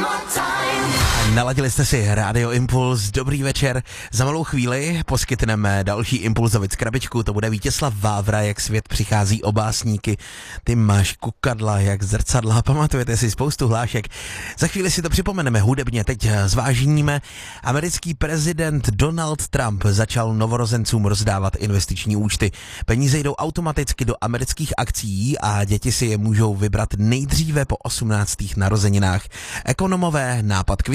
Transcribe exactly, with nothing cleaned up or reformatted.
Naladili jste si Radio Impuls, dobrý večer. Za malou chvíli poskytneme další Impulzovic krabičku, to bude Vítězslav Vávra, jak svět přichází o básníky. Ty máš kukadla jak zrcadla, pamatujete si spoustu hlášek. Za chvíli si to připomeneme hudebně, teď zvážníme. Americký prezident Donald Trump začal novorozencům rozdávat investiční účty. Peníze jdou automaticky do amerických akcií a děti si je můžou vybrat nejdříve po osmnáctých narozeninách. Ekonomové nápad